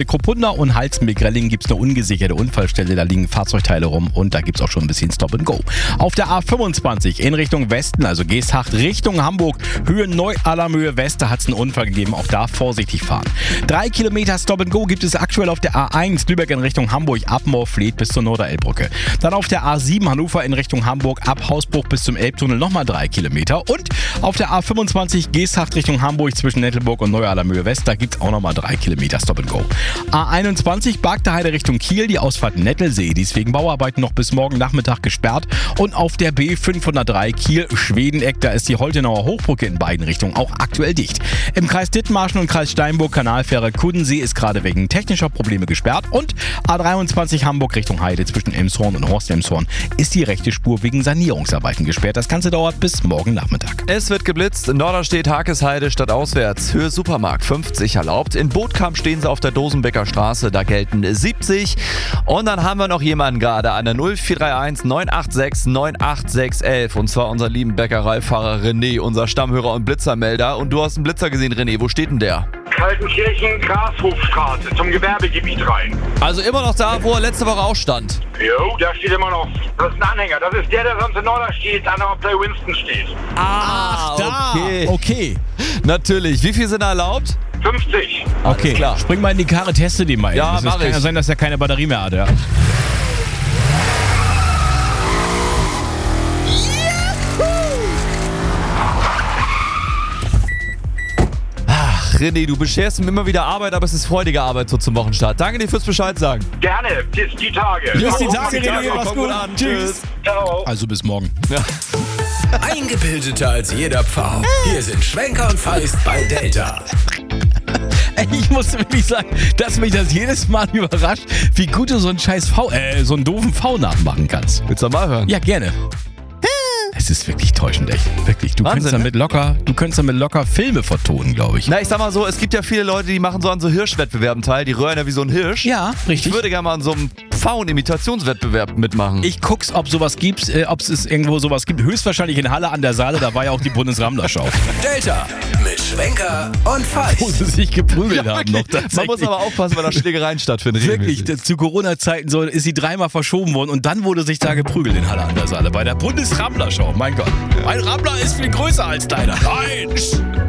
Kruppunda und Halstenbeck-Relling gibt es eine ungesicherte Unfallstelle. Da liegen Fahrzeugteile rum und da gibt es auch schon ein bisschen Stop and Go. Auf der A25 in Richtung Westen, also Geesthacht Richtung Hamburg, Höhe Neu-Alamöhe West, da hat es einen Unfall gegeben. Auch da vorsichtig fahren. 3 Kilometer Stop and Go gibt es aktuell auf der A1 Lübeck in Richtung Hamburg, ab Moorfleet bis zur Norderelbbrücke. Dann auf der A7 Hannover in Richtung Hamburg, ab Hausbruch bis zum Elbtunnel nochmal 3 Kilometer. Und auf der A25 Geesthacht Richtung Hamburg zwischen Nettelburg und Neu-Alamöhe West, da gibt es auch nochmal 3 Kilometer Stop and Go. A21 Bargteheide Richtung Kiel, die Ausfahrt Nettelsee, die ist wegen Bauarbeiten noch bis morgen Nachmittag gesperrt. Und auf der B503 Kiel-Schwedeneck, da ist die Holtenauer Hochbrücke in beiden Richtungen auch aktuell dicht. Im Kreis Dithmarschen und Kreis Steinburg Kanalfähre Kuddensee ist gerade wegen technischer Probleme gesperrt. Und A23 Hamburg Richtung Heide zwischen Elmshorn und Horst-Elmshorn ist die rechte Spur wegen Sanierungsarbeiten gesperrt. Das Ganze dauert bis morgen Nachmittag. Es wird geblitzt. In Norderstedt Hakesheide statt auswärts. Höhe Supermarkt 50 erlaubt. In Bootkamp stehen sie auf der Dosenbecker Straße. Da gelten 70. Und dann haben wir noch jemanden gerade an der 0431 986 98611. Und zwar unseren lieben Bäckereifahrer René, unser Stammhörer und Blitzermelder. Und du hast einen Blitzer gesehen, René. Wo steht denn der? Kaltenkirchen, Grashofstraße, zum Gewerbegebiet rein. Also immer noch da, wo er letzte Woche auch stand. Jo, da steht immer noch. Das ist ein Anhänger. Das ist der sonst in Norderstedt an der Play Winston steht. Ach, da. Okay. Natürlich. Wie viel sind erlaubt? 50. Okay, klar. Spring mal in die Karre, teste die mal. Ja, Es mach kann ja ich. sein, dass er keine Batterie mehr hat, ja. René, du bescherst ihm immer wieder Arbeit, aber es ist freudige Arbeit so zum Wochenstart. Danke dir fürs Bescheid sagen. Gerne. Bis die Tage. Bis die Tage, Bis die René. Mach's Komm gut. an. Tschüss. Ciao. Also bis morgen. Ja. Eingebildeter als jeder Pfau. Hier sind Schwenker und Feist bei Delta. Ey, ich muss wirklich sagen, dass mich das jedes Mal überrascht, wie gut du so einen scheiß so einen doofen V nachmachen kannst. Willst du mal hören? Ja, gerne. Es ist wirklich täuschend, echt. Wirklich. Du Wahnsinn, könntest damit locker Filme vertonen, glaube ich. Na, ich sag mal so, es gibt ja viele Leute, die machen so an so Hirschwettbewerben teil. Die röhren ja wie so ein Hirsch. Ja, richtig. Ich würde gerne mal an so einem Pfauen-Imitationswettbewerb mitmachen. Ich guck's, ob sowas gibt, ob es irgendwo sowas gibt. Höchstwahrscheinlich in Halle an der Saale, da war ja auch die Bundesrammlerschau. Delta mit Schwenker und Wo Feist. sie sich geprügelt haben. Noch Man muss aber aufpassen, weil da Schlägereien stattfinden. Wirklich, regelmäßig. zu Corona-Zeiten so ist sie dreimal verschoben worden und dann wurde sich da geprügelt in Halle an der Saale bei der Bundesrammlerschau. Mein Gott. Mein Rammler ist viel größer als deiner. Nein!